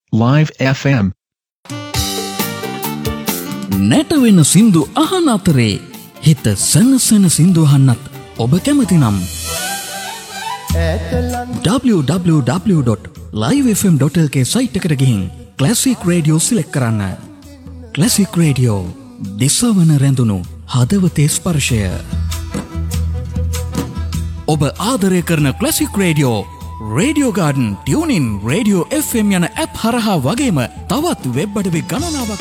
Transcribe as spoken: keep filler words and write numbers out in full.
Live F M. නැටවෙන සින්දු අහන අතරේ හිත සනසන සින්දු අහන්නත් ඔබ කැමති නම් w w w dot live f m dot l k site එකට ගිහින් ක්ලාසික් රේඩියෝ සිලෙක්ට් කරන්න. ක්ලාසික් රේඩියෝ දිසවන රැඳුණු හදවතේ ස්පර්ශය. ඔබ ආදරය කරන classic radio radio garden, tuning, radio F M යන ඇප් හරහා වගේම තවත් වෙබ් අඩවි ගණනාවක්